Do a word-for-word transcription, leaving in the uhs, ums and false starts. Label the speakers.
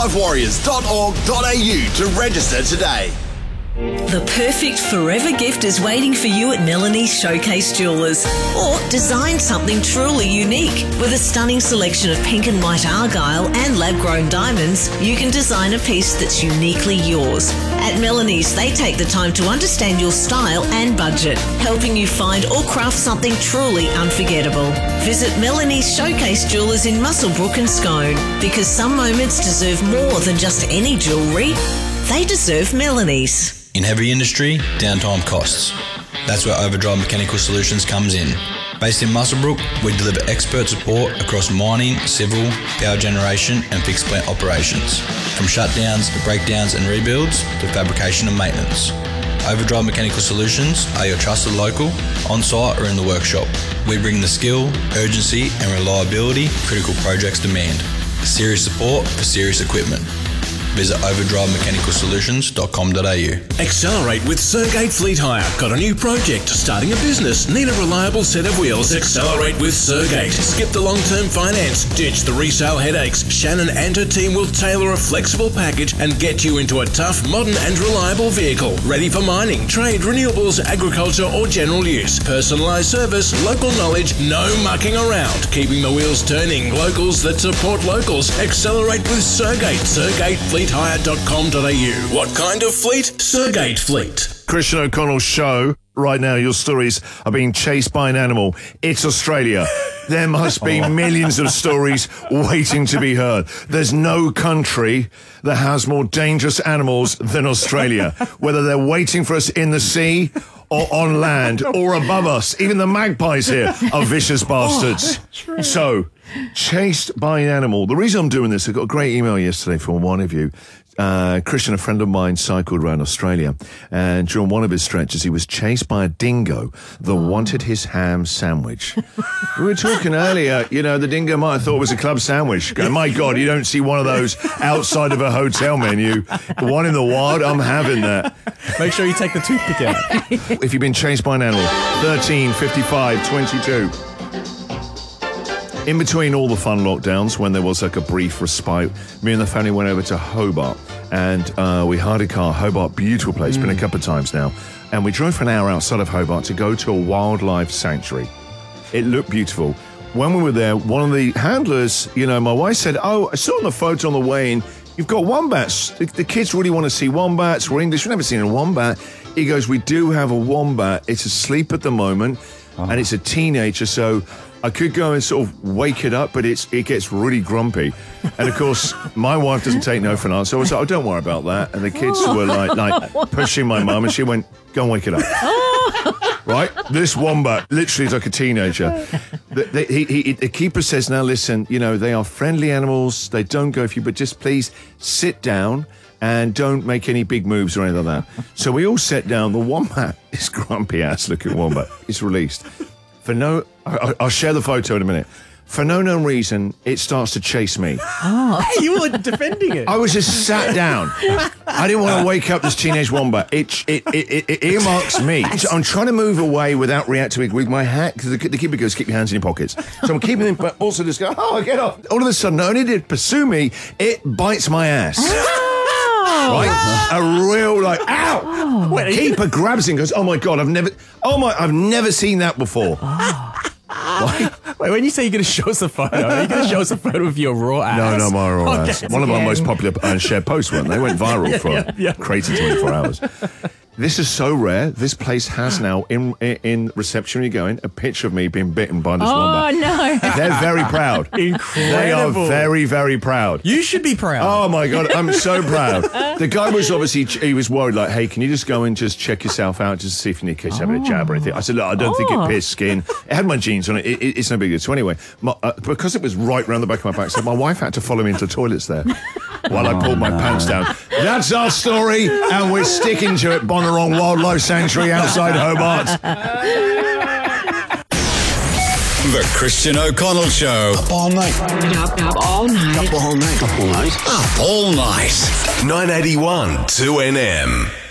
Speaker 1: wildlife warriors dot org dot a u to register today.
Speaker 2: The perfect forever gift is waiting for you at Melanie's Showcase Jewellers. Or design something truly unique. With a stunning selection of pink and white argyle and lab-grown diamonds, you can design a piece that's uniquely yours. At Melanie's, they take the time to understand your style and budget, helping you find or craft something truly unforgettable. Visit Melanie's Showcase Jewellers in Muswellbrook and Scone, because some moments deserve more than just any jewellery. They deserve Melanie's.
Speaker 3: In heavy industry, downtime costs. That's where Overdrive Mechanical Solutions comes in. Based in Muswellbrook, we deliver expert support across mining, civil, power generation and fixed plant operations. From shutdowns, breakdowns and rebuilds to fabrication and maintenance. Overdrive Mechanical Solutions are your trusted local, on-site or in the workshop. We bring the skill, urgency and reliability critical projects demand. Serious support for serious equipment. Visit overdrive mechanical solutions dot com dot a u.
Speaker 4: Accelerate with Sergate Fleet Hire. Got a new project? Starting a business? Need a reliable set of wheels? Accelerate with Sergate. Skip the long-term finance. Ditch the resale headaches. Shannon and her team will tailor a flexible package and get you into a tough, modern and reliable vehicle. Ready for mining, trade, renewables, agriculture or general use. Personalised service, local knowledge, no mucking around. Keeping the wheels turning. Locals that support locals. Accelerate with Sergate. Sergate Fleet hire dot com dot a u. What kind of fleet? Sergate Fleet.
Speaker 5: Christian O'Connell's show. Right now, your stories are being chased by an animal. It's Australia. There must be millions of stories waiting to be heard. There's no country that has more dangerous animals than Australia. Whether they're waiting for us in the sea or on land or above us. Even the magpies here are vicious bastards. Oh, so, chased by an animal. The reason I'm doing this, I got a great email yesterday from one of you. Uh, Christian, a friend of mine, cycled around Australia, and during one of his stretches, he was chased by a dingo that oh. wanted his ham sandwich. We were talking earlier, you know, the dingo might have thought it was a club sandwich. Going, my God, you don't see one of those outside of a hotel menu. One in the wild, I'm having that.
Speaker 6: Make sure you take the toothpick out.
Speaker 5: If you've been chased by an animal, thirteen, fifty-five, twenty-two. In between all the fun lockdowns, when there was like a brief respite, me and the family went over to Hobart and uh, we hired a car. Hobart, beautiful place, mm. been a couple of times now. And we drove for an hour outside of Hobart to go to a wildlife sanctuary. It looked beautiful. When we were there, one of the handlers, you know, my wife said, oh, I saw on the photo on the way in, you've got wombats. The, the kids really want to see wombats. We're English, we've never seen a wombat. He goes, we do have a wombat. It's asleep at the moment oh. and it's a teenager, so I could go and sort of wake it up, but it's it gets really grumpy. And, of course, my wife doesn't take no for an answer. So I was like, oh, don't worry about that. And the kids were, like, like pushing my mum, and she went, go and wake it up. Right? This wombat literally is like a teenager. The, the, he, he, the keeper says, now, listen, you know, they are friendly animals. They don't go for you, but just please sit down and don't make any big moves or anything like that. So we all sat down. The wombat, this grumpy-ass looking wombat, is released. For no, I, I'll share the photo in a minute. For no known reason, it starts to chase me.
Speaker 6: Oh, you were defending it.
Speaker 5: I was just sat down. I didn't want to wake up this teenage wombat. It it it, it, it earmarks me. So I'm trying to move away without reacting with my hat. Because the, the keeper goes, keep your hands in your pockets. So I'm keeping them, but also just go, oh, get off. All of a sudden, not only did it pursue me, it bites my ass. Right? A real, like, ow! Oh, wait, keeper you... grabs it and goes, oh my God, I've never, oh my, I've never seen that before.
Speaker 6: Oh. Right? Wait, when you say you're going to show us a photo, are you going to show us a photo of your raw ass?
Speaker 5: No, no, my raw
Speaker 6: okay.
Speaker 5: ass. One of our most popular uh, shared posts, weren't they? They went viral yeah, for yeah, yeah. crazy twenty-four hours. This is so rare. This place has now, in in reception, when you go in, a picture of me being bitten by this
Speaker 7: oh,
Speaker 5: wombat.
Speaker 7: Oh, no.
Speaker 5: They're very proud.
Speaker 6: Incredible.
Speaker 5: They are very, very proud.
Speaker 6: You should be proud.
Speaker 5: Oh, my God. I'm so proud. The guy was obviously, he was worried, like, hey, can you just go and just check yourself out just to see if you need to have oh. a jab or anything? I said, look, I don't oh. think it pierced skin. It had my jeans on it. it, it it's no big deal. So anyway, my, uh, because it was right round the back of my back, so my wife had to follow me into the toilets there while I pulled my pants down. That's our story, and we're sticking to it. Bonnarong Wildlife Sanctuary outside Hobart.
Speaker 1: The Christian O'Connell Show.
Speaker 8: Up all night.
Speaker 7: Up, up all night.
Speaker 8: Up all night. Up all night.
Speaker 1: Up all night.
Speaker 8: nine eighty-one two N M.